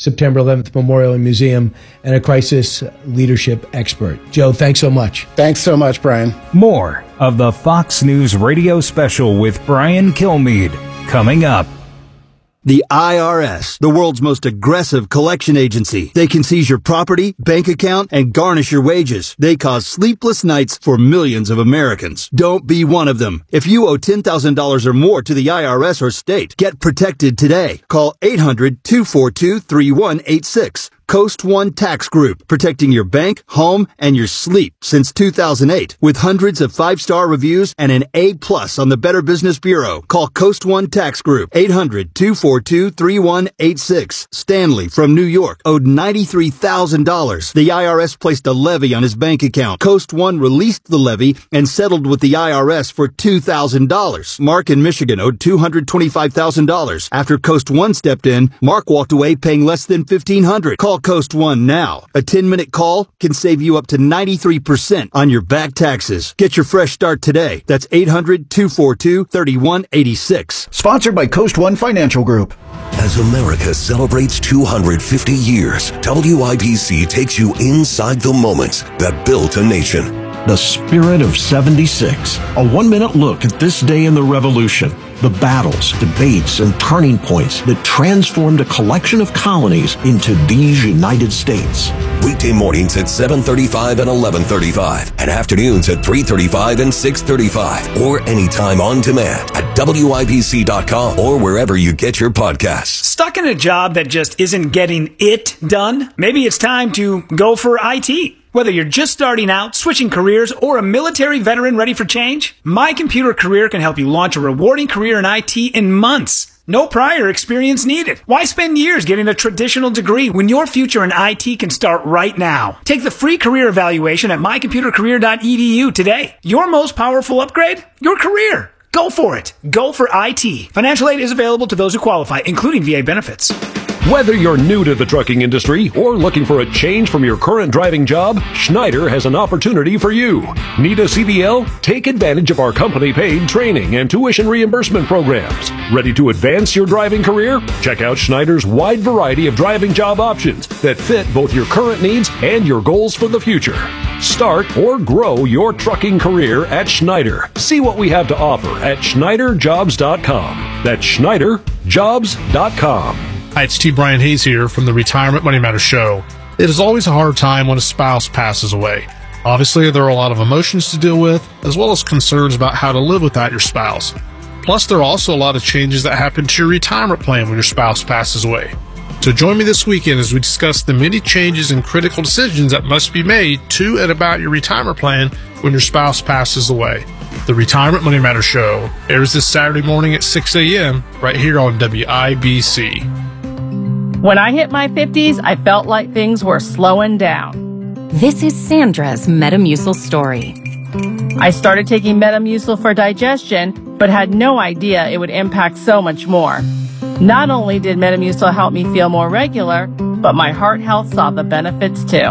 September 11th Memorial and Museum, and a crisis leadership expert. Joe, thanks so much. Thanks so much, Brian. More of the Fox News radio special with Brian Kilmeade coming up. The IRS, the world's most aggressive collection agency. They can seize your property, bank account, and garnish your wages. They cause sleepless nights for millions of Americans. Don't be one of them. If you owe $10,000 or more to the IRS or state, get protected today. Call 800-242-3186. Coast One Tax Group, protecting your bank, home, and your sleep since 2008. With hundreds of 5-star reviews and an A+ on the Better Business Bureau. Call Coast One Tax Group, 800-242-3186. Stanley from New York owed $93,000. The IRS placed a levy on his bank account. Coast One released the levy and settled with the IRS for $2,000. Mark in Michigan owed $225,000. After Coast One stepped in, Mark walked away paying less than $1,500. Call Coast One now. A 10-minute call can save you up to 93% on your back taxes. Get your fresh start today. That's 800-242-3186. Sponsored by Coast One Financial Group. As America celebrates 250 years, WIBC takes you inside the moments that built a nation. The Spirit of 76. A 1-minute look at this day in the Revolution. The battles, debates, and turning points that transformed a collection of colonies into these United States. Weekday mornings at 7:35 and 11:35, and afternoons at 3:35 and 6:35, or anytime on demand at WIBC.com or wherever you get your podcasts. Stuck in a job that just isn't getting it done? Maybe it's time to go for IT. Whether you're just starting out, switching careers, or a military veteran ready for change, My Computer Career can help you launch a rewarding career in IT in months. No prior experience needed. Why spend years getting a traditional degree when your future in IT can start right now? Take the free career evaluation at mycomputercareer.edu today. Your most powerful upgrade? Your career. Go for it. Go for IT. Financial aid is available to those who qualify, including VA benefits. Whether you're new to the trucking industry or looking for a change from your current driving job, Schneider has an opportunity for you. Need a CDL? Take advantage of our company-paid training and tuition reimbursement programs. Ready to advance your driving career? Check out Schneider's wide variety of driving job options that fit both your current needs and your goals for the future. Start or grow your trucking career at Schneider. See what we have to offer at SchneiderJobs.com. That's SchneiderJobs.com. Hi, it's T. Brian Hayes here from the Retirement Money Matters Show. It is always a hard time when a spouse passes away. Obviously, there are a lot of emotions to deal with, as well as concerns about how to live without your spouse. Plus, there are also a lot of changes that happen to your retirement plan when your spouse passes away. So join me this weekend as we discuss the many changes and critical decisions that must be made to and about your retirement plan when your spouse passes away. The Retirement Money Matters Show airs this Saturday morning at 6 a.m. right here on WIBC. When I hit my 50s, I felt like things were slowing down. This is Sandra's Metamucil story. I started taking Metamucil for digestion, but had no idea it would impact so much more. Not only did Metamucil help me feel more regular, but my heart health saw the benefits too.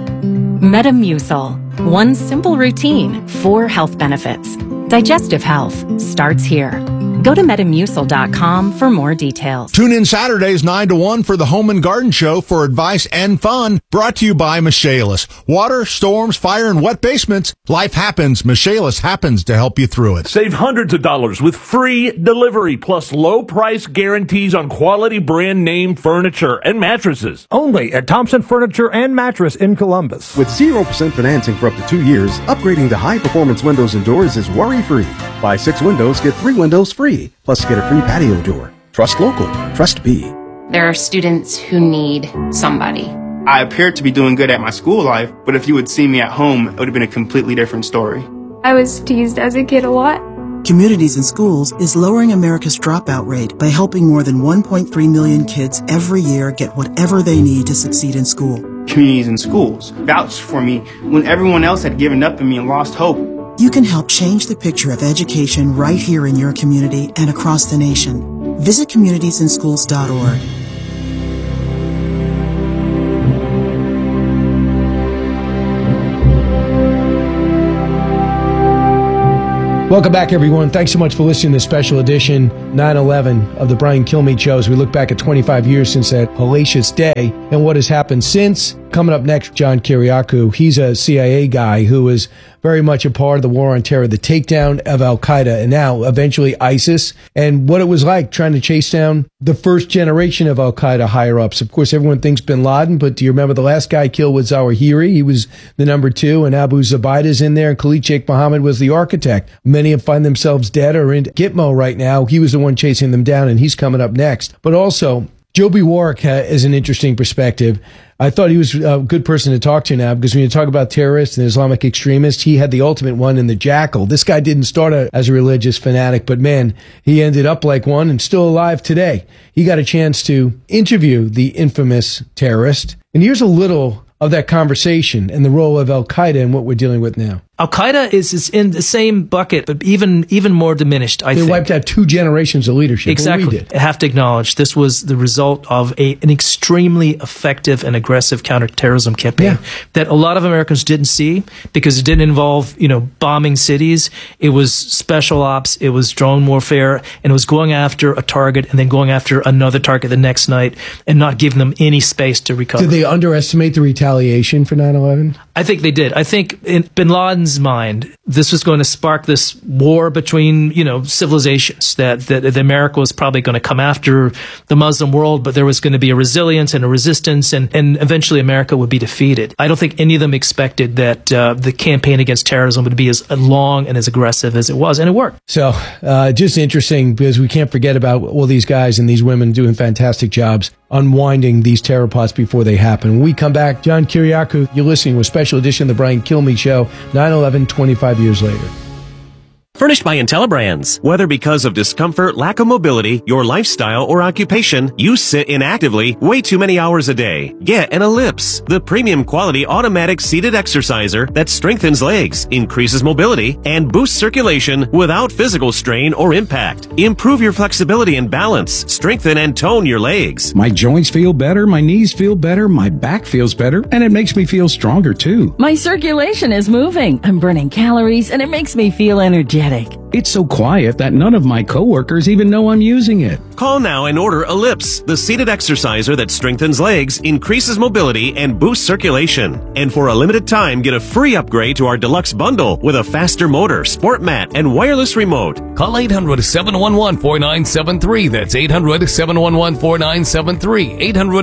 Metamucil. One simple routine, 4 health benefits. Digestive health starts here. Go to Metamucil.com for more details. Tune in Saturdays 9 to 1 for the Home and Garden Show for advice and fun. Brought to you by Michaelis. Water, storms, fire, and wet basements. Life happens. Michaelis happens to help you through it. Save hundreds of dollars with free delivery plus low price guarantees on quality brand name furniture and mattresses. Only at Thompson Furniture and Mattress in Columbus. With 0% financing for up to 2 years, upgrading to high-performance windows and doors is worry-free. Buy 6 windows, get 3 windows free. Plus, get a free patio door. Trust local. Trust B. There are students who need somebody. I appeared to be doing good at my school life, but if you would see me at home, it would have been a completely different story. I was teased as a kid a lot. Communities in Schools is lowering America's dropout rate by helping more than 1.3 million kids every year get whatever they need to succeed in school. Communities in Schools vouched for me when everyone else had given up on me and lost hope. You can help change the picture of education right here in your community and across the nation. Visit communitiesinschools.org. Welcome back, everyone. Thanks so much for listening to this special edition 9/11 of the Brian Kilmeade Show as we look back at 25 years since that hellacious day and what has happened since. Coming up next, John Kiriakou. He's a CIA guy who was very much a part of the war on terror, the takedown of Al-Qaeda, and now eventually ISIS, and what it was like trying to chase down the first generation of Al-Qaeda higher-ups. Of course, everyone thinks bin Laden, but do you remember the last guy killed was Zawahiri? He was the number 2, and Abu Zubaydah's in there, and Khalid Sheikh Mohammed was the architect. Many have find themselves dead or in Gitmo right now. He was the one chasing them down, and he's coming up next. But also, Joby Warrick is an interesting perspective. I thought he was a good person to talk to now, because when you talk about terrorists and Islamic extremists, he had the ultimate one in the Jackal. This guy didn't start as a religious fanatic, but man, he ended up like one and still alive today. He got a chance to interview the infamous terrorist. And here's a little of that conversation and the role of Al-Qaeda and what we're dealing with now. Al-Qaeda is in the same bucket, but even more diminished, I think. They wiped out 2 generations of leadership. Exactly. I have to acknowledge this was the result of an extremely effective and aggressive counterterrorism campaign that a lot of Americans didn't see, because it didn't involve, bombing cities. It was special ops. It was drone warfare, and it was going after a target and then going after another target the next night and not giving them any space to recover. Did they underestimate the retaliation for 9/11? I think they did. I think in bin Laden's mind, this was going to spark this war between, civilizations, that America was probably going to come after the Muslim world, but there was going to be a resilience and a resistance, and eventually America would be defeated. I don't think any of them expected that the campaign against terrorism would be as long and as aggressive as it was, and it worked. So just interesting, because we can't forget about all these guys and these women doing fantastic jobs unwinding these terror plots before they happen. When we come back, John Kiriakou, you're listening to a special edition of the Brian Kilmeade Show, 9/11, 25 years later. Furnished by IntelliBrands. Whether because of discomfort, lack of mobility, your lifestyle, or occupation, you sit inactively way too many hours a day. Get an Ellipse, the premium quality automatic seated exerciser that strengthens legs, increases mobility, and boosts circulation without physical strain or impact. Improve your flexibility and balance, strengthen and tone your legs. My joints feel better, my knees feel better, my back feels better, and it makes me feel stronger too. My circulation is moving, I'm burning calories, and it makes me feel energetic. It's so quiet that none of my coworkers even know I'm using it. Call now and order Ellipse, the seated exerciser that strengthens legs, increases mobility, and boosts circulation. And for a limited time, get a free upgrade to our deluxe bundle with a faster motor, sport mat, and wireless remote. Call 800-711-4973. That's 800-711-4973.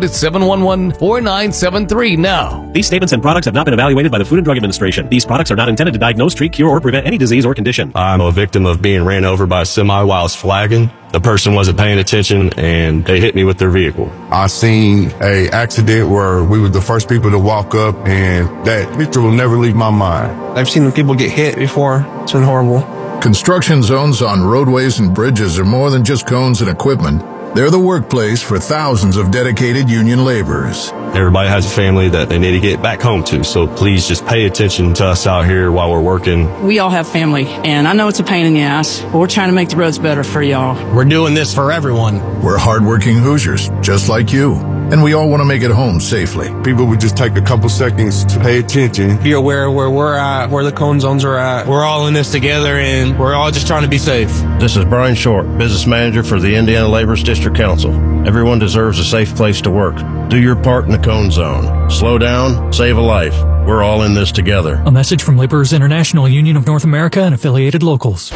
800-711-4973 now. These statements and products have not been evaluated by the Food and Drug Administration. These products are not intended to diagnose, treat, cure, or prevent any disease or condition. I'm a victim of being ran over by a semi while I was flagging. The person wasn't paying attention and they hit me with their vehicle. I seen a accident where we were the first people to walk up, and that picture will never leave my mind. I've seen people get hit before. It's been horrible. Construction zones on roadways and bridges are more than just cones and equipment. They're the workplace for thousands of dedicated union laborers. Everybody has a family that they need to get back home to, so please just pay attention to us out here while we're working. We all have family, and I know it's a pain in the ass, but we're trying to make the roads better for y'all. We're doing this for everyone. We're hardworking Hoosiers, just like you. And we all want to make it home safely. People would just take a couple seconds to pay attention. Be aware of where we're at, where the cone zones are at. We're all in this together, and we're all just trying to be safe. This is Brian Short, business manager for the Indiana Laborers District Council. Everyone deserves a safe place to work. Do your part in the cone zone. Slow down, save a life. We're all in this together. A message from Laborers International Union of North America and affiliated locals.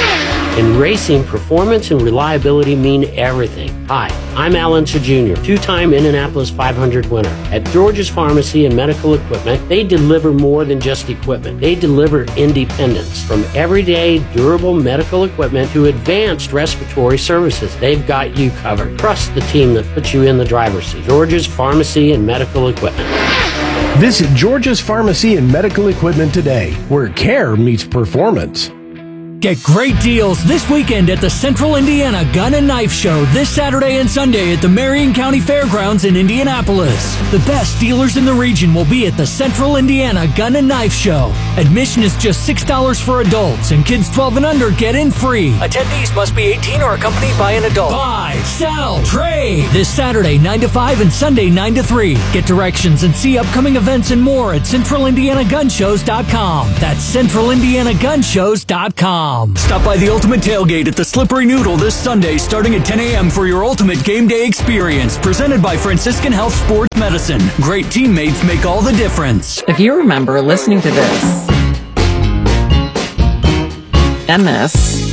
In racing, performance and reliability mean everything. Hi, I'm Alan Jr., two-time Indianapolis 500 winner. At George's Pharmacy and Medical Equipment, they deliver more than just equipment. They deliver independence. From everyday, durable medical equipment to advanced respiratory services, they've got you covered. Trust the team that puts you in the driver's seat. George's Pharmacy and Medical Equipment. Visit George's Pharmacy and Medical Equipment today, where care meets performance. Get great deals this weekend at the Central Indiana Gun and Knife Show this Saturday and Sunday at the Marion County Fairgrounds in Indianapolis. The best dealers in the region will be at the Central Indiana Gun and Knife Show. Admission is just $6 for adults, and kids 12 and under get in free. Attendees must be 18 or accompanied by an adult. Buy, sell, trade. This Saturday 9 to 5 and Sunday 9 to 3. Get directions and see upcoming events and more at CentralIndianaGunShows.com. That's CentralIndianaGunShows.com. UltimateGameDay.com. Stop by the Ultimate Tailgate at the Slippery Noodle this Sunday starting at 10 a.m. for your Ultimate Game Day experience, presented by Franciscan Health Sports Medicine. Great teammates make all the difference. If you remember listening to this, and this,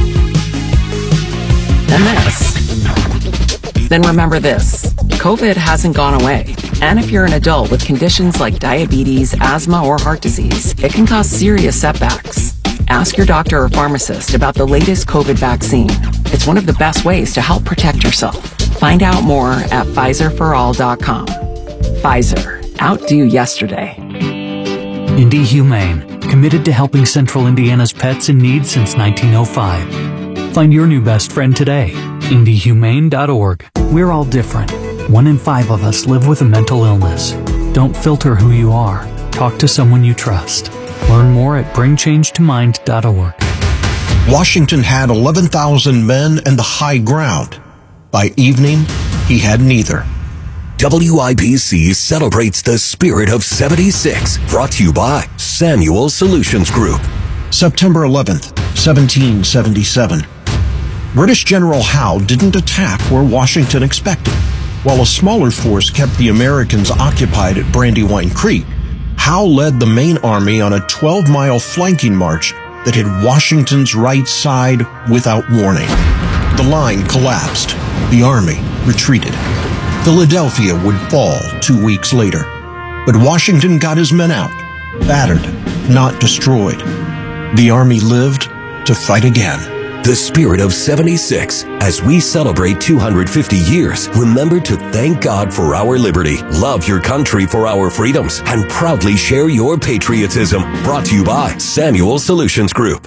then remember this. COVID hasn't gone away. And if you're an adult with conditions like diabetes, asthma, or heart disease, it can cause serious setbacks. Ask your doctor or pharmacist about the latest COVID vaccine. It's one of the best ways to help protect yourself. Find out more at PfizerForAll.com. Pfizer. Outdo yesterday. Indy Humane. Committed to helping Central Indiana's pets in need since 1905. Find your new best friend today. IndyHumane.org. We're all different. 1 in 5 of us live with a mental illness. Don't filter who you are. Talk to someone you trust. Learn more at bringchangetimind.org. Washington had 11,000 men and the high ground. By evening, he had neither. WIBC celebrates the spirit of 76, brought to you by Samuel Solutions Group. September 11th, 1777. British General Howe didn't attack where Washington expected. While a smaller force kept the Americans occupied at Brandywine Creek, Howe led the main army on a 12-mile flanking march that hit Washington's right side without warning. The line collapsed. The army retreated. Philadelphia would fall 2 weeks later. But Washington got his men out, battered, not destroyed. The army lived to fight again. The spirit of 76. As we celebrate 250 years, remember to thank God for our liberty, love your country for our freedoms, and proudly share your patriotism. Brought to you by Samuel Solutions Group.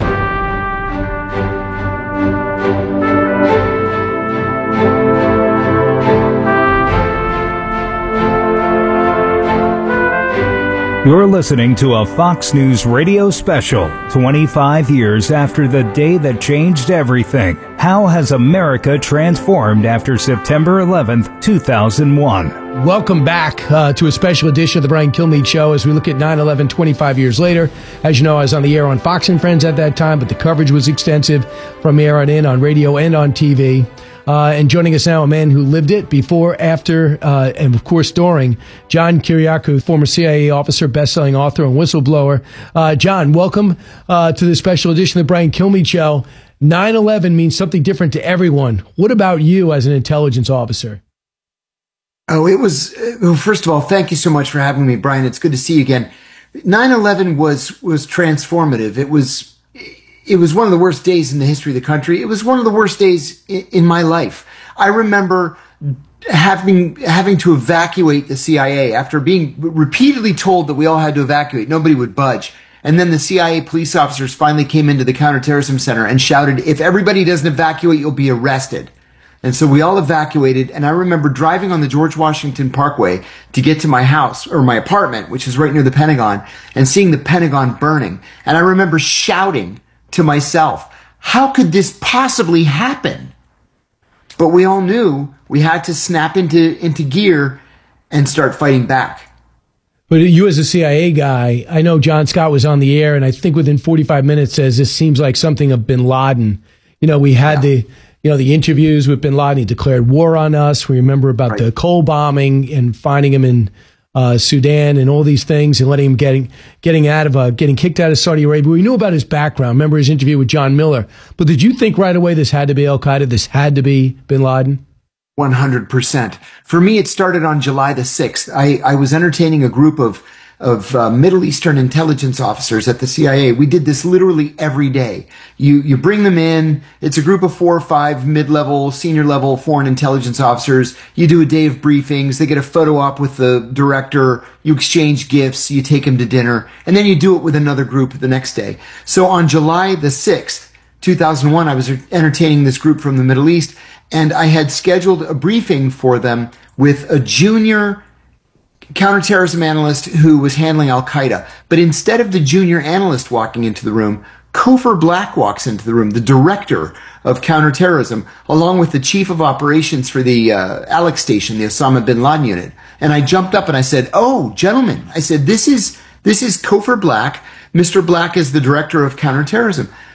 You're listening to a Fox News radio special, 25 years after the day that changed everything. How has America transformed after September 11th, 2001? Welcome back to a special edition of the Brian Kilmeade Show as we look at 9/11 25 years later. As you know, I was on the air on Fox and Friends at that time, but the coverage was extensive from air on in, on radio and on TV. And joining us now, a man who lived it before, after, and of course during, John Kiriakou, former CIA officer, best-selling author, and whistleblower. John, welcome to this special edition of the Brian Kilmeade Show. 9/11 means something different to everyone. What about you as an intelligence officer? Oh, it was, well, first of all, thank you so much for having me, Brian. It's good to see you again. 9/11 was transformative. It was one of the worst days in the history of the country. It was one of the worst days in my life. I remember having to evacuate the CIA after being repeatedly told that we all had to evacuate. Nobody would budge. And then the CIA police officers finally came into the counterterrorism center and shouted, "If everybody doesn't evacuate, you'll be arrested." And so we all evacuated. And I remember driving on the George Washington Parkway to get to my house, or my apartment, which is right near the Pentagon, and seeing the Pentagon burning. And I remember shouting to myself, how could this possibly happen? But we all knew we had to snap into gear and start fighting back. But you as a CIA guy, I know John Scott was on the air, and I think within 45 minutes says this seems like something of bin Laden. You know, we had the interviews with bin Laden. He declared war on us. We remember about the Cole bombing and finding him in Sudan and all these things, and letting him getting kicked out of Saudi Arabia. We knew about his background. Remember his interview with John Miller. But did you think right away this had to be Al Qaeda? This had to be bin Laden? 100%. For me, it started on July the 6th. I was entertaining a group of Middle Eastern intelligence officers at the CIA. We did this literally every day. You bring them in. It's a group of 4 or 5 mid-level, senior-level foreign intelligence officers. You do a day of briefings. They get a photo op with the director. You exchange gifts. You take them to dinner. And then you do it with another group the next day. So on July the 6th, 2001, I was entertaining this group from the Middle East, and I had scheduled a briefing for them with a junior counterterrorism analyst who was handling Al Qaeda. But instead of the junior analyst walking into the room, Cofer Black walks into the room, the director of counterterrorism, along with the chief of operations for the Alex station, the Osama bin Laden unit. And I jumped up and I said, "Oh, gentlemen," I said, this is Cofer Black. Mr. Black is the director of counterterrorism.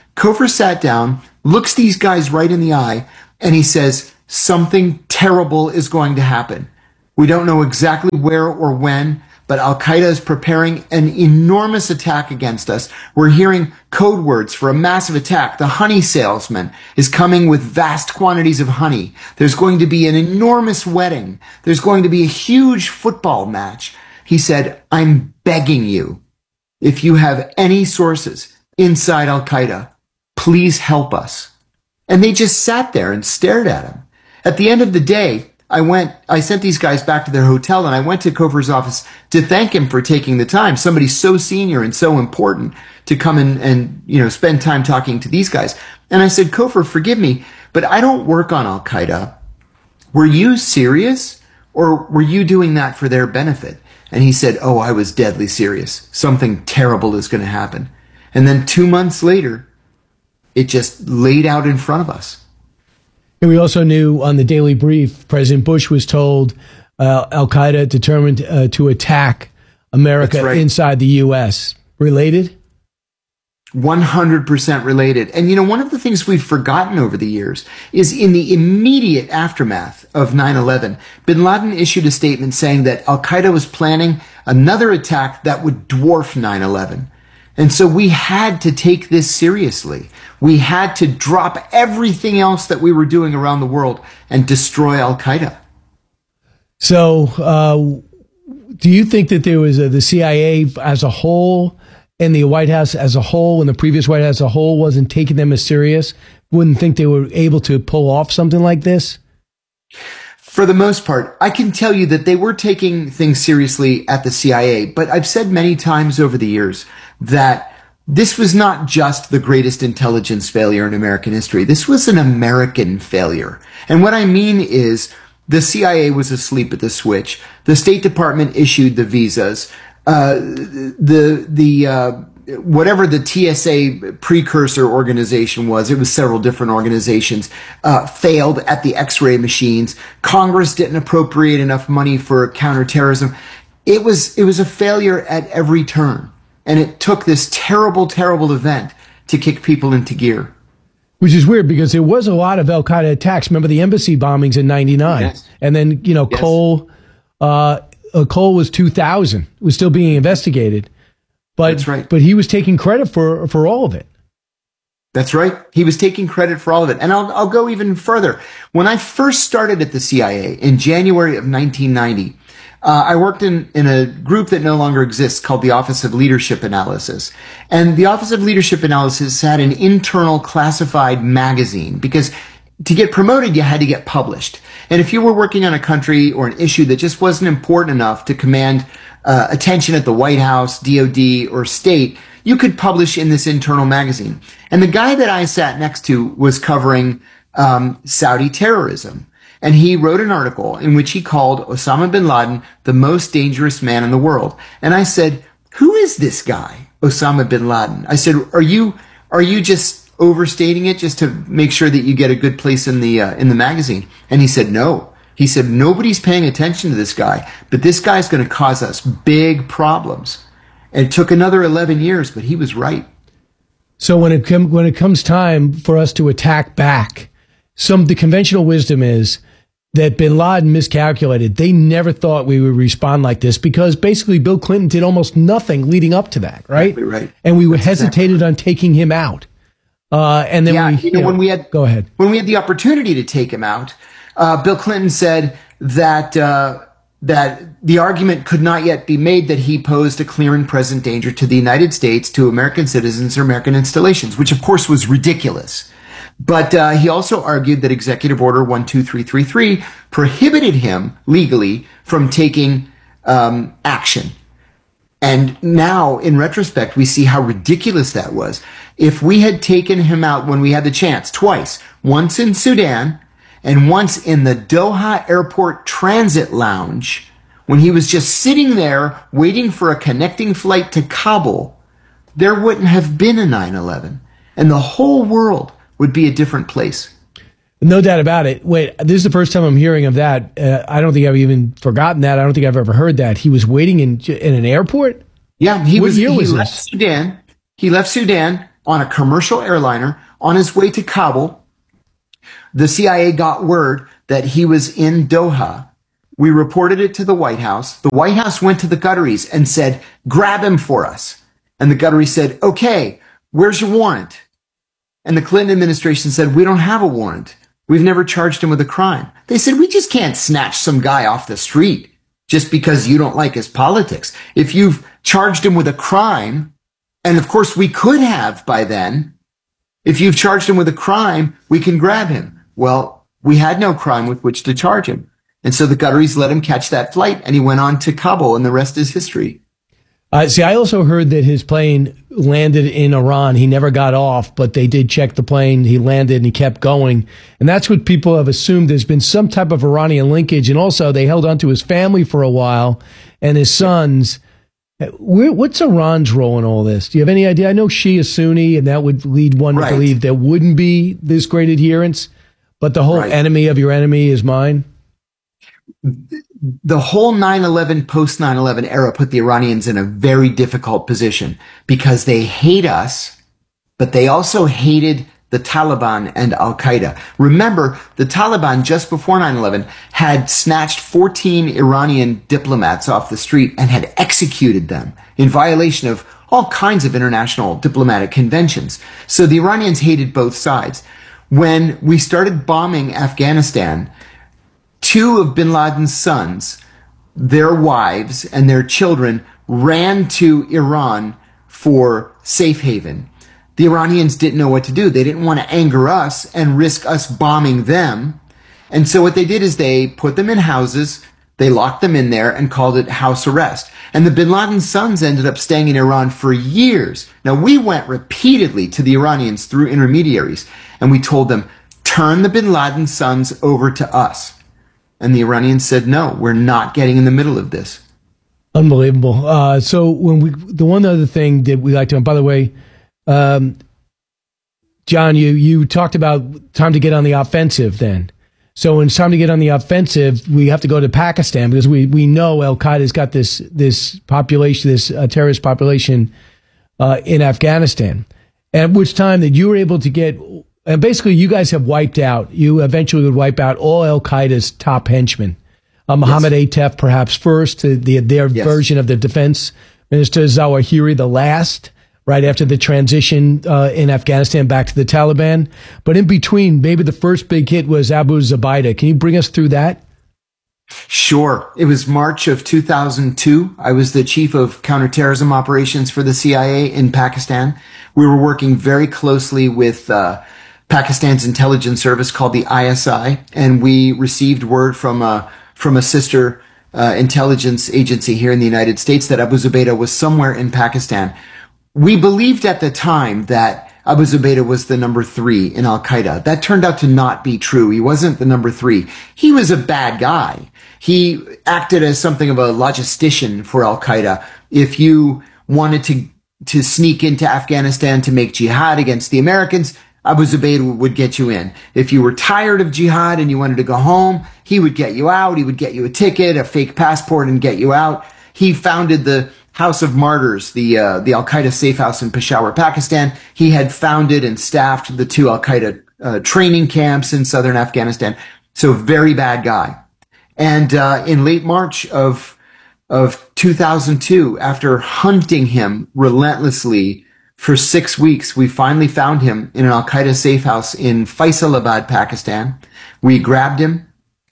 Cofer sat down, looks these guys right in the eye, and he says, something terrible is going to happen. We don't know exactly where or when, but Al-Qaeda is preparing an enormous attack against us. We're hearing code words for a massive attack. The honey salesman is coming with vast quantities of honey. There's going to be an enormous wedding. There's going to be a huge football match. He said, I'm begging you, if you have any sources inside Al-Qaeda, please help us. And they just sat there and stared at him. At the end of the day, I sent these guys back to their hotel, and I went to Cofer's office to thank him for taking the time, somebody so senior and so important, to come and spend time talking to these guys. And I said, Cofer, forgive me, but I don't work on Al-Qaeda. Were you serious, or were you doing that for their benefit? And he said, oh, I was deadly serious. Something terrible is going to happen. And then 2 months later, it just laid out in front of us. And we also knew on the Daily Brief, President Bush was told Al-Qaeda determined to attack America inside the U.S. Related? 100% related. And, one of the things we've forgotten over the years is in the immediate aftermath of 9/11, bin Laden issued a statement saying that Al-Qaeda was planning another attack that would dwarf 9/11. And so we had to take this seriously. We had to drop everything else that we were doing around the world and destroy Al-Qaeda. So do you think that there was the CIA as a whole and the White House as a whole and the previous White House as a whole wasn't taking them as serious? Wouldn't think they were able to pull off something like this? For the most part, I can tell you that they were taking things seriously at the CIA, but I've said many times over the years that this was not just the greatest intelligence failure in American history. This was an American failure. And what I mean is the CIA was asleep at the switch. The State Department issued the visas. Whatever the TSA precursor organization was, it was several different organizations, failed at the X-ray machines. Congress didn't appropriate enough money for counterterrorism. It was a failure at every turn. And it took this terrible, terrible event to kick people into gear. Which is weird because there was a lot of Al-Qaeda attacks. Remember the embassy bombings in 99? Yes. And then, yes. Cole was 2000, was still being investigated. But, that's right. But he was taking credit for all of it. That's right. He was taking credit for all of it. And I'll go even further. When I first started at the CIA in January of 1990, I worked in a group that no longer exists called the Office of Leadership Analysis. And the Office of Leadership Analysis had an internal classified magazine because to get promoted, you had to get published. And if you were working on a country or an issue that just wasn't important enough to command attention at the White House, DOD, or state, you could publish in this internal magazine. And the guy that I sat next to was covering Saudi terrorism. And he wrote an article in which he called Osama bin Laden the most dangerous man in the world. And I said, who is this guy, Osama bin Laden? I said, are you just overstating it just to make sure that you get a good place in the magazine? And he said, no. He said, nobody's paying attention to this guy, but this guy's going to cause us big problems. And it took another 11 years, but he was right. So when it comes time for us to attack back, the conventional wisdom is that bin Laden miscalculated. They never thought we would respond like this because basically Bill Clinton did almost nothing leading up to that, right? Exactly right. And we hesitated on taking him out. And then when we had go ahead. When we had the opportunity to take him out, Bill Clinton said that the argument could not yet be made that he posed a clear and present danger to the United States, to American citizens or American installations, which of course was ridiculous. But he also argued that Executive Order 12333 prohibited him legally from taking action. And now, in retrospect, we see how ridiculous that was. If we had taken him out when we had the chance, twice, once in Sudan and once in the Doha Airport Transit Lounge, when he was just sitting there waiting for a connecting flight to Kabul, there wouldn't have been a 9/11. And the whole world would be a different place. No doubt about it. Wait, this is the first time I'm hearing of that. I don't think I've even forgotten that. I don't think I've ever heard that. He was waiting in an airport? Yeah, he left Sudan. He left Sudan on a commercial airliner on his way to Kabul. The CIA got word that he was in Doha. We reported it to the White House. The White House went to the Qataris and said, grab him for us. And the Qataris said, okay, where's your warrant? And the Clinton administration said, we don't have a warrant. We've never charged him with a crime. They said, we just can't snatch some guy off the street just because you don't like his politics. If you've charged him with a crime, and of course we could have by then, if you've charged him with a crime, we can grab him. Well, we had no crime with which to charge him. And so the Qataris let him catch that flight, and he went on to Kabul, and the rest is history. See, I also heard that his plane landed in Iran. He never got off, but they did check the plane. He landed and he kept going. And that's what people have assumed. There's been some type of Iranian linkage. And also they held on to his family for a while and his sons. What's Iran's role in all this? Do you have any idea? I know Shia Sunni, and that would lead one to believe there wouldn't be this great adherence, but the whole enemy of your enemy is mine. The whole 9/11, post 9/11 era put the Iranians in a very difficult position because they hate us, but they also hated the Taliban and Al-Qaeda. Remember, the Taliban just before 9/11 had snatched 14 Iranian diplomats off the street and had executed them in violation of all kinds of international diplomatic conventions. So the Iranians hated both sides. When we started bombing Afghanistan, 2 of bin Laden's sons, their wives and their children ran to Iran for safe haven. The Iranians didn't know what to do. They didn't want to anger us and risk us bombing them. And so what they did is they put them in houses, they locked them in there and called it house arrest. And the bin Laden sons ended up staying in Iran for years. Now, we went repeatedly to the Iranians through intermediaries, and we told them, turn the bin Laden sons over to us. And the Iranians said, no, we're not getting in the middle of this. Unbelievable. So the one other thing that we like to, and by the way, John, you talked about time to get on the offensive then. So when it's time to get on the offensive, we have to go to Pakistan because we know Al-Qaeda's got this population, this terrorist population in Afghanistan. At which time that you were able to get, and basically you guys have wiped out, you eventually would wipe out all Al-Qaeda's top henchmen. Mohammed Atef perhaps first, their version of the defense minister, Zawahiri the last, right after the transition in Afghanistan back to the Taliban. But in between, maybe the first big hit was Abu Zubaydah. Can you bring us through that? Sure. It was March of 2002. I was the chief of counterterrorism operations for the CIA in Pakistan. We were working very closely with Pakistan's intelligence service called the ISI, and we received word from a sister intelligence agency here in the United States that Abu Zubaydah was somewhere in Pakistan. We believed at the time that Abu Zubaydah was the number 3 in Al-Qaeda. That turned out to not be true. He wasn't the number 3. He was a bad guy. He acted as something of a logistician for Al-Qaeda. If you wanted to sneak into Afghanistan to make jihad against the Americans, Abu Zubaydah would get you in. If you were tired of jihad and you wanted to go home, he would get you out. He would get you a ticket, a fake passport, and get you out. He founded the House of Martyrs, the Al-Qaeda safe house in Peshawar, Pakistan. He had founded and staffed the 2 Al-Qaeda training camps in southern Afghanistan. So very bad guy. And in late March of 2002, after hunting him relentlessly for 6 weeks, we finally found him in an Al-Qaeda safe house in Faisalabad, Pakistan. We grabbed him.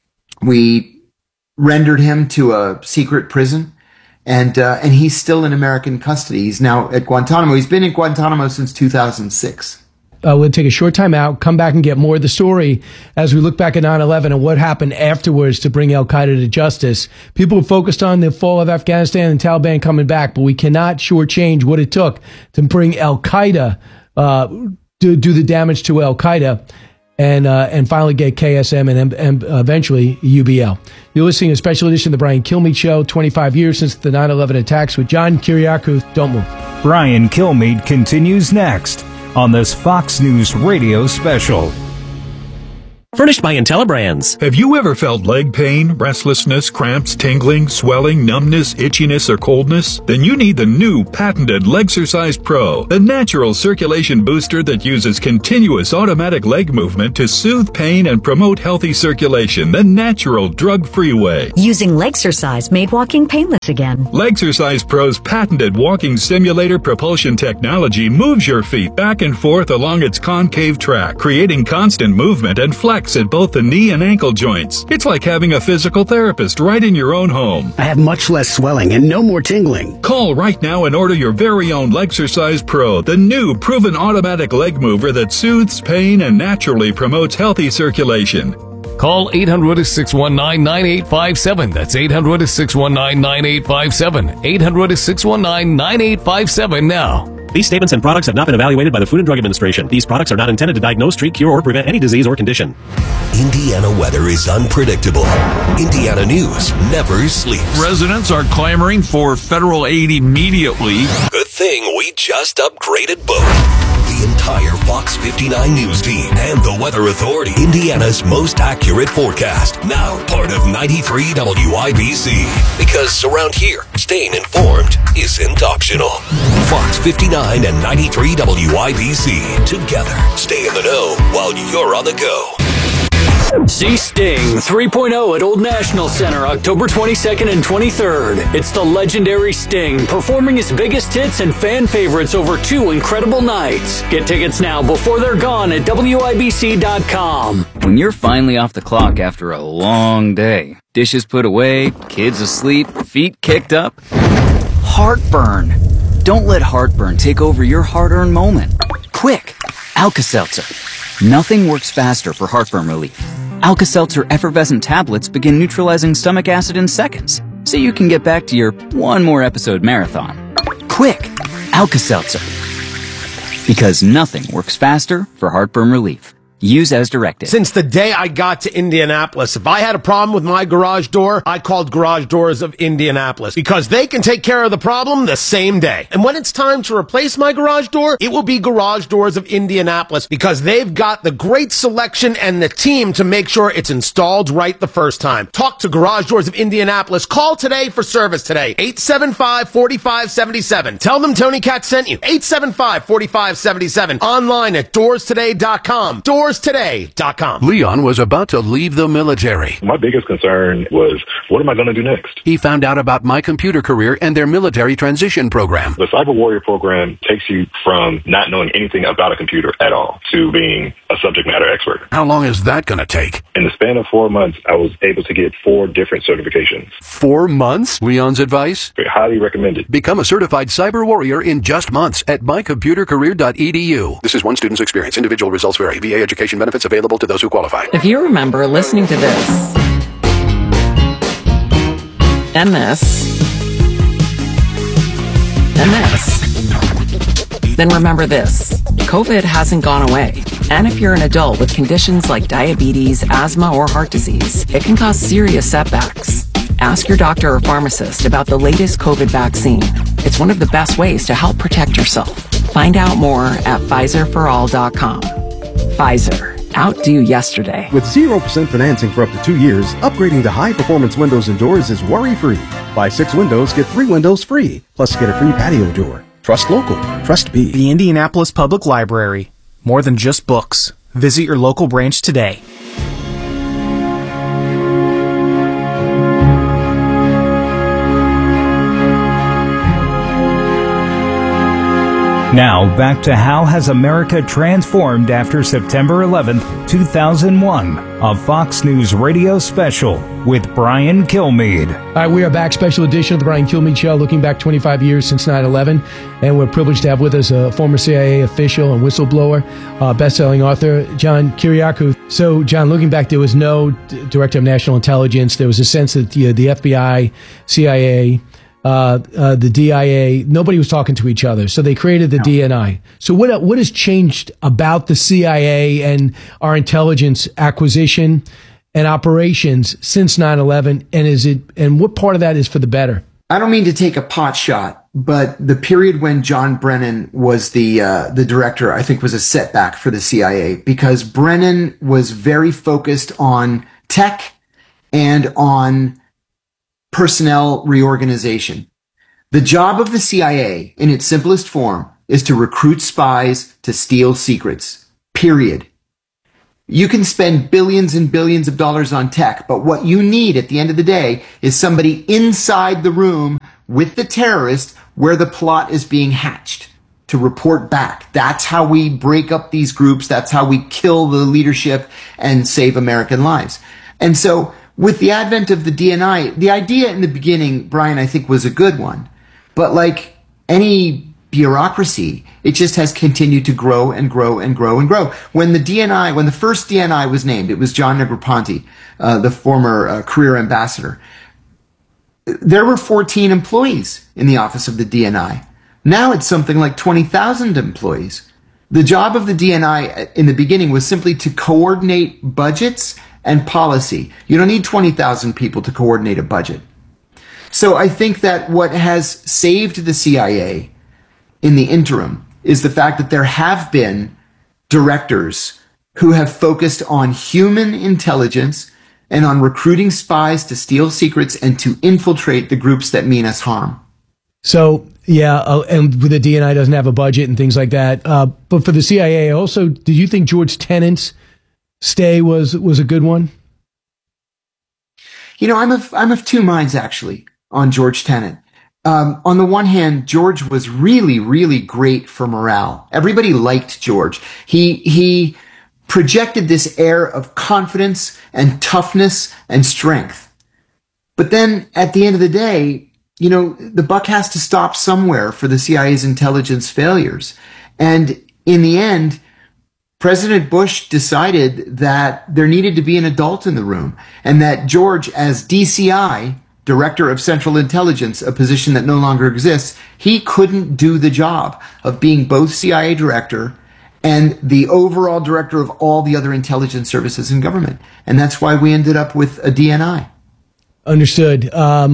We rendered him to a secret prison. And he's still in American custody. He's now at Guantanamo. He's been in Guantanamo since 2006. We'll take a short time out, come back and get more of the story as we look back at 9/11 and what happened afterwards to bring Al-Qaeda to justice. People focused on the fall of Afghanistan and Taliban coming back, but we cannot shortchange what it took to bring Al-Qaeda, to do the damage to Al-Qaeda and finally get KSM and eventually UBL. You're listening to a special edition of the Brian Kilmeade Show, 25 years since the 9/11 attacks with John Kiriakou. Don't move. Brian Kilmeade continues next on this Fox News Radio special. Furnished by IntelliBrands. Have you ever felt leg pain, restlessness, cramps, tingling, swelling, numbness, itchiness, or coldness? Then you need the new patented Legsercise Pro, the natural circulation booster that uses continuous automatic leg movement to soothe pain and promote healthy circulation the natural, drug-free way. Using Legsercise made walking painless again. Legsercise Pro's patented walking simulator propulsion technology moves your feet back and forth along its concave track, creating constant movement and flex at both the knee and ankle joints. It's like having a physical therapist right in your own home. I have much less swelling and no more tingling. Call right now and order your very own Legsercise Pro, the new proven automatic leg mover that soothes pain and naturally promotes healthy circulation. Call 800-619-9857. That's 800-619-9857. 800-619-9857 now. These statements and products have not been evaluated by the Food and Drug Administration. These products are not intended to diagnose, treat, cure, or prevent any disease or condition. Indiana weather is unpredictable. Indiana news never sleeps. Residents are clamoring for federal aid immediately. Good thing we just upgraded both. The entire Fox 59 news team and the Weather Authority. Indiana's most accurate forecast. Now part of 93 WIBC. Because around here, staying informed isn't optional. Fox 59 and 93 WIBC. Together, stay in the know while you're on the go. See Sting 3.0 at Old National Center, October 22nd and 23rd. It's the legendary Sting, performing his biggest hits and fan favorites over 2 incredible nights. Get tickets now before they're gone at WIBC.com. When you're finally off the clock after a long day, dishes put away, kids asleep, feet kicked up, heartburn. Don't let heartburn take over your hard-earned moment. Quick, Alka-Seltzer. Nothing works faster for heartburn relief. Alka-Seltzer effervescent tablets begin neutralizing stomach acid in seconds, so you can get back to your one more episode marathon. Quick, Alka-Seltzer. Because nothing works faster for heartburn relief. Use as directed. Since the day I got to Indianapolis, if I had a problem with my garage door, I called Garage Doors of Indianapolis because they can take care of the problem the same day. And when it's time to replace my garage door, it will be Garage Doors of Indianapolis because they've got the great selection and the team to make sure it's installed right the first time. Talk to Garage Doors of Indianapolis. Call today for service today. 875-4577. Tell them Tony Katz sent you. 875-4577. Online at doorstoday.com. DoorsToday.com. Leon was about to leave the military. My biggest concern was, what am I going to do next? He found out about My Computer Career and their military transition program. The Cyber Warrior program takes you from not knowing anything about a computer at all to being a subject matter expert. How long is that going to take? In the span of 4 months, I was able to get 4 different certifications. 4 months? Leon's advice? Highly recommended. Become a certified cyber warrior in just months at mycomputercareer.edu. This is one student's experience. Individual results vary. VA education benefits available to those who qualify. If you remember listening to this and this and this, then remember this. COVID hasn't gone away. And if you're an adult with conditions like diabetes, asthma, or heart disease, it can cause serious setbacks. Ask your doctor or pharmacist about the latest COVID vaccine. It's one of the best ways to help protect yourself. Find out more at PfizerForAll.com. Pfizer. Outdo yesterday. With 0% financing for up to 2 years, upgrading to high-performance windows and doors is worry-free. Buy 6 windows, get 3 windows free. Plus, get a free patio door. Trust local. Trust B. The Indianapolis Public Library. More than just books. Visit your local branch today. Now, back to How Has America Transformed After September 11th, 2001, a Fox News radio special with Brian Kilmeade. All right, we are back, special edition of the Brian Kilmeade Show, looking back 25 years since 9/11, and we're privileged to have with us a former CIA official and whistleblower, best-selling author, John Kiriakou. So, John, looking back, there was no Director of National Intelligence. There was a sense that the FBI, CIA, the DIA, nobody was talking to each other. So they created the DNI. So what has changed about the CIA and our intelligence acquisition and operations since 9/11? And what part of that is for the better? I don't mean to take a pot shot, but the period when John Brennan was the director, I think, was a setback for the CIA, because Brennan was very focused on tech and on personnel reorganization. The job of the CIA, in its simplest form, is to recruit spies to steal secrets. Period. You can spend billions and billions of dollars on tech, but what you need at the end of the day is somebody inside the room with the terrorist where the plot is being hatched to report back. That's how we break up these groups. That's how we kill the leadership and save American lives. And so with the advent of the DNI, the idea in the beginning, Brian, I think was a good one. But like any bureaucracy, it just has continued to grow and grow and grow and grow. When the first DNI was named, it was John Negroponte, the former career ambassador. There were 14 employees in the office of the DNI. Now it's something like 20,000 employees. The job of the DNI in the beginning was simply to coordinate budgets and policy. You don't need 20,000 people to coordinate a budget. So I think that what has saved the CIA in the interim is the fact that there have been directors who have focused on human intelligence and on recruiting spies to steal secrets and to infiltrate the groups that mean us harm. So, yeah, and the DNI doesn't have a budget and things like that. But for the CIA also, did you think George Tenet's stay was a good one? You know, I'm of two minds, actually, on George Tenet. On the one hand, George was really, really great for morale. Everybody liked George. He projected this air of confidence and toughness and strength. But then at the end of the day, you know, the buck has to stop somewhere for the CIA's intelligence failures. And in the end, President Bush decided that there needed to be an adult in the room, and that George, as DCI, Director of Central Intelligence, a position that no longer exists, he couldn't do the job of being both CIA director and the overall director of all the other intelligence services in government. And that's why we ended up with a DNI. Understood.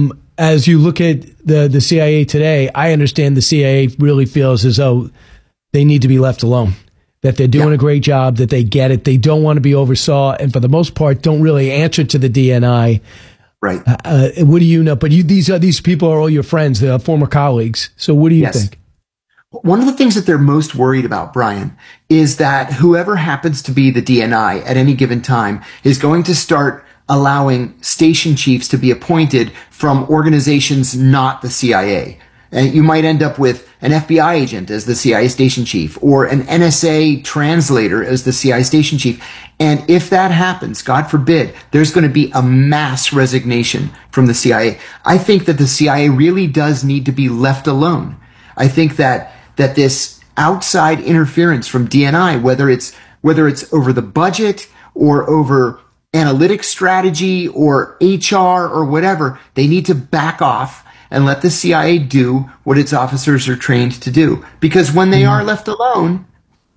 As you look at the CIA today, I understand the CIA really feels as though they need to be left alone, that they're doing a great job, that they get it. They don't want to be oversaw, and for the most part, don't really answer to the DNI. Right. What do you know? But these people are all your friends, they're former colleagues. So what do you think? One of the things that they're most worried about, Brian, is that whoever happens to be the DNI at any given time is going to start allowing station chiefs to be appointed from organizations not the CIA. And you might end up with an FBI agent as the CIA station chief, or an NSA translator as the CIA station chief. And if that happens, God forbid, there's going to be a mass resignation from the CIA. I think that the CIA really does need to be left alone. I think that this outside interference from DNI, whether it's over the budget or over analytics strategy or HR or whatever, they need to back off and let the CIA do what its officers are trained to do. Because when they are left alone,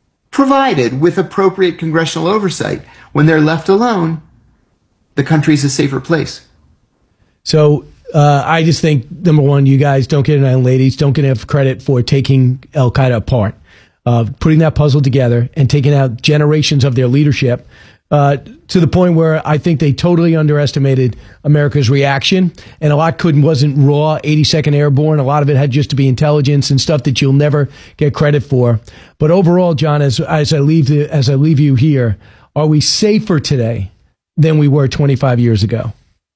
provided with appropriate congressional oversight, when they're left alone, the country's a safer place. So I just think, number one, you guys don't get enough, ladies, don't get enough credit for taking Al-Qaeda apart, putting that puzzle together and taking out generations of their leadership. To the point where I think they totally underestimated America's reaction, and a lot wasn't raw 82nd Airborne. A lot of it had just to be intelligence and stuff that you'll never get credit for. But overall, John, as I leave you here, are we safer today than we were 25 years ago?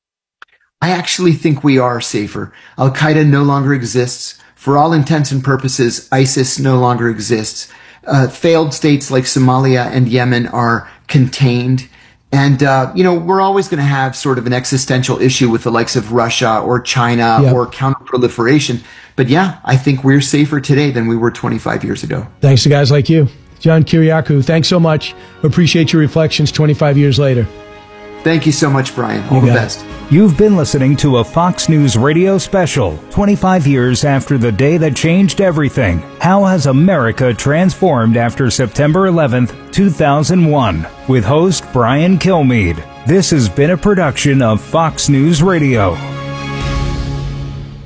I actually think we are safer. Al-Qaeda no longer exists. For all intents and purposes, ISIS no longer exists. Failed states like Somalia and Yemen are contained. And, we're always going to have sort of an existential issue with the likes of Russia or China or counterproliferation. But yeah, I think we're safer today than we were 25 years ago. Thanks to guys like you. John Kiriakou, thanks so much. Appreciate your reflections 25 years later. Thank you so much, Brian. All the best. You've been listening to a Fox News radio special, 25 years after the day that changed everything. How has America transformed after September 11th, 2001? With host Brian Kilmeade. This has been a production of Fox News Radio.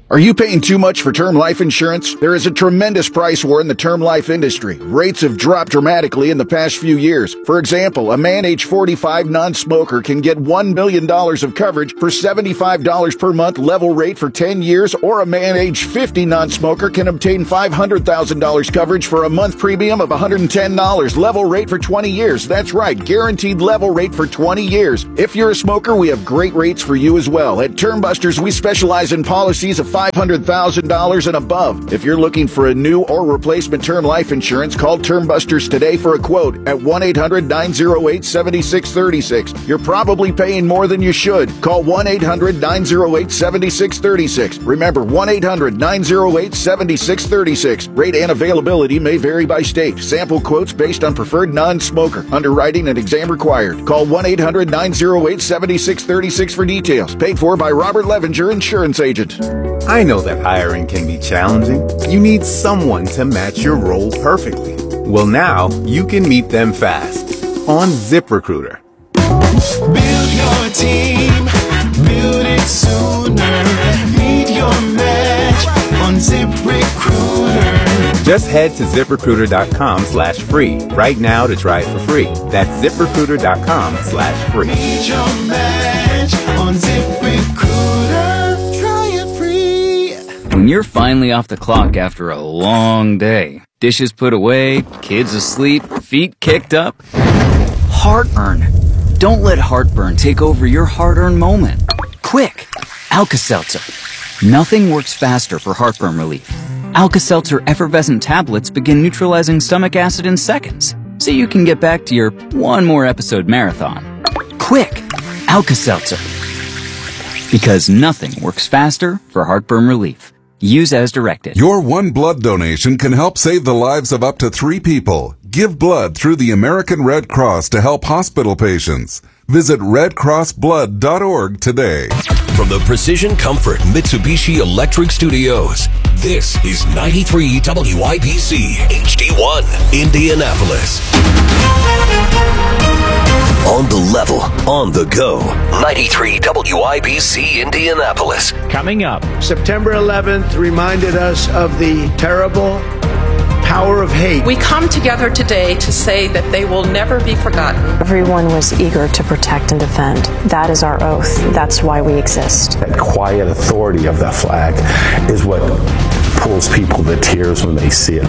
Are you paying too much for term life insurance? There is a tremendous price war in the term life industry. Rates have dropped dramatically in the past few years. For example, a man age 45 non-smoker can get $1 million of coverage for $75 per month level rate for 10 years, or a man age 50 non-smoker can obtain $500,000 coverage for a month premium of $110 level rate for 20 years. That's right, guaranteed level rate for 20 years. If you're a smoker, we have great rates for you as well. At Termbusters, we specialize in policies of $500,000 and above. If you're looking for a new or replacement term life insurance, call Termbusters today for a quote at 1-800-908-7636. You're probably paying more than you should. Call 1-800-908-7636. Remember, 1-800-908-7636. Rate and availability may vary by state. Sample quotes based on preferred non-smoker. Underwriting and exam required. Call 1-800-908-7636 for details. Paid for by Robert Levenger, insurance agent. I know that hiring can be challenging. You need someone to match your role perfectly. Well, now you can meet them fast on ZipRecruiter. Build your team, build it sooner. Meet your match on ZipRecruiter. Just head to ZipRecruiter.com/free right now to try it for free. That's ZipRecruiter.com/free. Meet your match on ZipRecruiter. When you're finally off the clock after a long day, dishes put away, kids asleep, feet kicked up, heartburn. Don't let heartburn take over your hard-earned moment. Quick, Alka-Seltzer. Nothing works faster for heartburn relief. Alka-Seltzer effervescent tablets begin neutralizing stomach acid in seconds, so you can get back to your one more episode marathon. Quick, Alka-Seltzer. Because nothing works faster for heartburn relief. Use as directed. Your one blood donation can help save the lives of up to 3 people. Give blood through the American Red Cross to help hospital patients. Visit redcrossblood.org today. From the Precision Comfort Mitsubishi Electric Studios, this is 93 WIBC HD1, Indianapolis. On the level, on the go. 93 WIBC Indianapolis. Coming up, September 11th reminded us of the terrible power of hate. We come together today to say that they will never be forgotten. Everyone was eager to protect and defend. That is our oath. That's why we exist. That quiet authority of that flag is what pulls people to tears when they see it.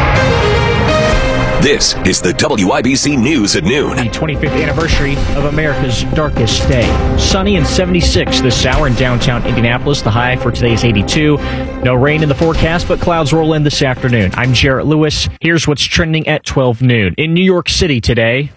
This is the WIBC News at noon. The 25th anniversary of America's darkest day. Sunny and 76 this hour in downtown Indianapolis. The high for today is 82. No rain in the forecast, but clouds roll in this afternoon. I'm Jarrett Lewis. Here's what's trending at 12 noon. In New York City today,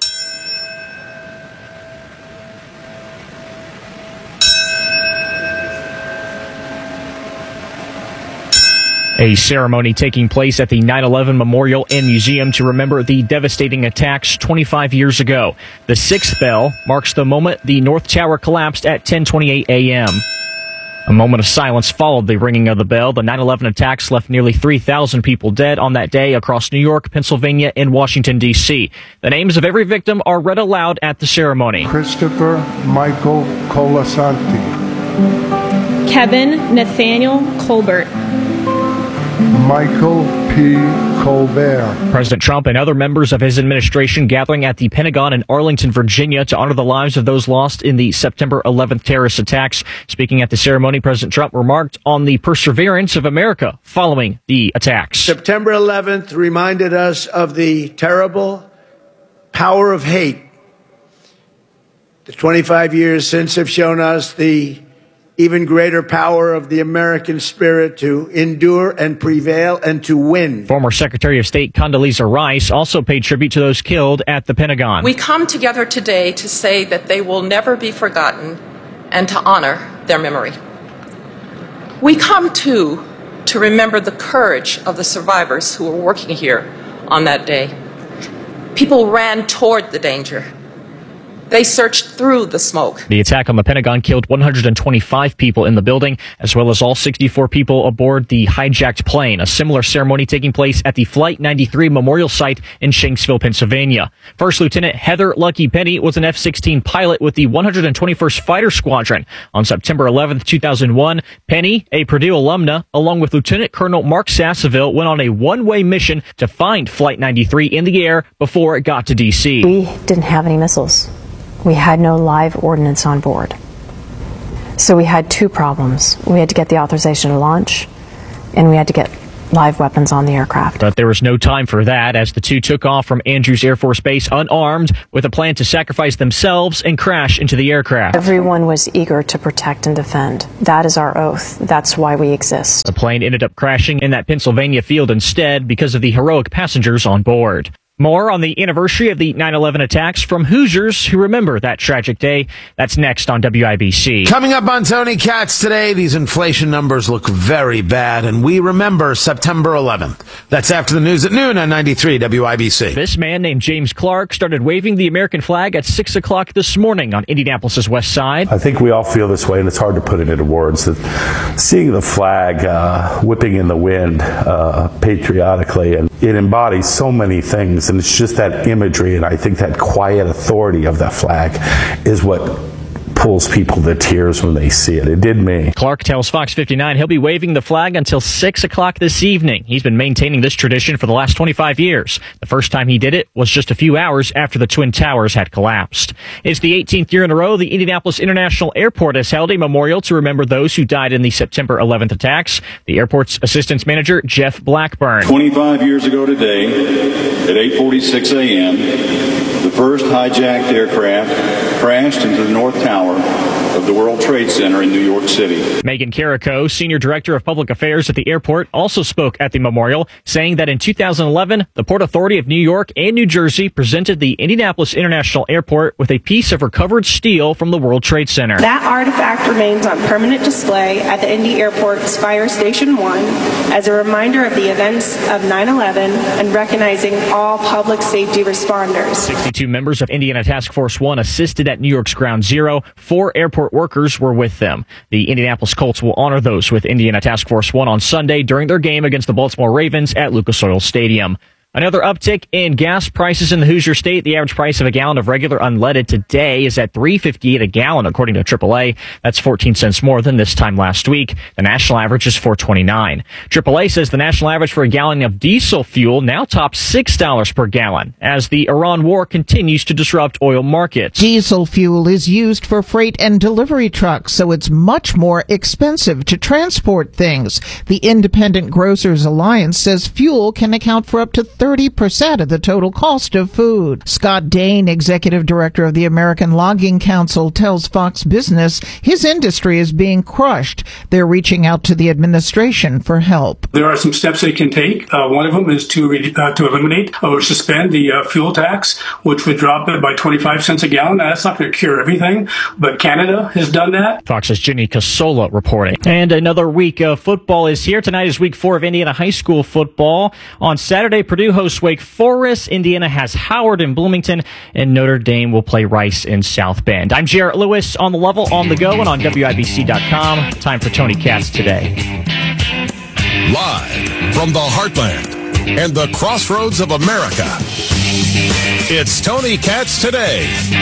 a ceremony taking place at the 9/11 Memorial and Museum to remember the devastating attacks 25 years ago. The 6th bell marks the moment the North Tower collapsed at 10:28 a.m. A moment of silence followed the ringing of the bell. The 9/11 attacks left nearly 3,000 people dead on that day across New York, Pennsylvania, and Washington, D.C. The names of every victim are read aloud at the ceremony. Christopher Michael Colasanti. Kevin Nathaniel Colbert. Michael P. Colbert. President Trump and other members of his administration gathering at the Pentagon in Arlington, Virginia to honor the lives of those lost in the September 11th terrorist attacks. Speaking at the ceremony, President Trump remarked on the perseverance of America following the attacks. September 11th reminded us of the terrible power of hate. The 25 years since have shown us the even greater power of the American spirit to endure and prevail and to win. Former Secretary of State Condoleezza Rice also paid tribute to those killed at the Pentagon. We come together today to say that they will never be forgotten and to honor their memory. We come, too, to remember the courage of the survivors who were working here on that day. People ran toward the danger. They searched through the smoke. The attack on the Pentagon killed 125 people in the building, as well as all 64 people aboard the hijacked plane. A similar ceremony taking place at the Flight 93 Memorial Site in Shanksville, Pennsylvania. First Lieutenant Heather Lucky Penny was an F-16 pilot with the 121st Fighter Squadron. On September 11th, 2001, Penny, a Purdue alumna, along with Lieutenant Colonel Mark Sasseville, went on a one-way mission to find Flight 93 in the air before it got to D.C. We didn't have any missiles. We had no live ordnance on board. So we had two problems. We had to get the authorization to launch, and we had to get live weapons on the aircraft. But there was no time for that, as the two took off from Andrews Air Force Base unarmed, with a plan to sacrifice themselves and crash into the aircraft. Everyone was eager to protect and defend. That is our oath. That's why we exist. The plane ended up crashing in that Pennsylvania field instead because of the heroic passengers on board. More on the anniversary of the 9/11 attacks from Hoosiers who remember that tragic day. That's next on WIBC. Coming up on Tony Katz today, these inflation numbers look very bad, and we remember September 11th. That's after the news at noon on 93 WIBC. This man named James Clark started waving the American flag at 6 o'clock this morning on Indianapolis' west side. I think we all feel this way, and it's hard to put it into words. That seeing the flag whipping in the wind patriotically, and it embodies so many things. And it's just that imagery, and I think that quiet authority of that flag is what pulls people to tears when they see it. It did me. Clark tells Fox 59 he'll be waving the flag until 6 o'clock this evening. He's been maintaining this tradition for the last 25 years. The first time he did it was just a few hours after the Twin Towers had collapsed. It's the 18th year in a row the Indianapolis International Airport has held a memorial to remember those who died in the September 11th attacks. The airport's assistant manager, Jeff Blackburn. 25 years ago today, at 8:46 a.m., the first hijacked aircraft crashed into the North Tower of the World Trade Center in New York City. Megan Carrico, Senior Director of Public Affairs at the airport, also spoke at the memorial, saying that in 2011, the Port Authority of New York and New Jersey presented the Indianapolis International Airport with a piece of recovered steel from the World Trade Center. That artifact remains on permanent display at the Indy Airport's Fire Station 1 as a reminder of the events of 9/11 and recognizing all public safety responders. 62 members of Indiana Task Force 1 assisted at New York's Ground Zero. 4 airport workers were with them. The Indianapolis Colts will honor those with Indiana Task Force 1 on Sunday during their game against the Baltimore Ravens at Lucas Oil Stadium. Another uptick in gas prices in the Hoosier State. The average price of a gallon of regular unleaded today is at $3.58 a gallon, according to AAA. That's 14 cents more than this time last week. The national average is $4.29. AAA says the national average for a gallon of diesel fuel now tops $6 per gallon as the Iran war continues to disrupt oil markets. Diesel fuel is used for freight and delivery trucks, so it's much more expensive to transport things. The Independent Grocers Alliance says fuel can account for up to 30% of the total cost of food. Scott Dane, executive director of the American Logging Council, tells Fox Business his industry is being crushed. They're reaching out to the administration for help. There are some steps they can take. One of them is to eliminate or suspend the fuel tax, which would drop it by 25 cents a gallon. Now, that's not going to cure everything, but Canada has done that. Fox's Ginny Casola reporting. And another week of football is here. Tonight is week 4 of Indiana high school football. On Saturday, Purdue hosts Wake Forest. Indiana has Howard in Bloomington, and Notre Dame will play Rice in South Bend. I'm Jarrett Lewis on the level, on the go, and on WIBC.com. Time for Tony Katz Today. Live from the heartland and the crossroads of America, it's Tony Katz Today.